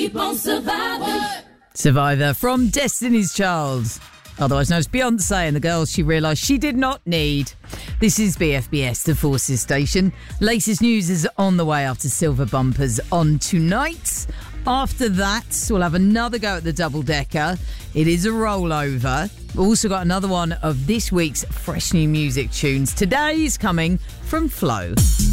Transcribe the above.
keep on surviving. Survivor from Destiny's Child, otherwise known as Beyonce, and the girls she realised she did not need. This is BFBS, the Forces Station. Latest news is on the way after Silver Bumpers on tonight. After that, we'll have another go at the double-decker. It is a rollover. We've also got another one of this week's fresh new music tunes. Today's coming from Flo.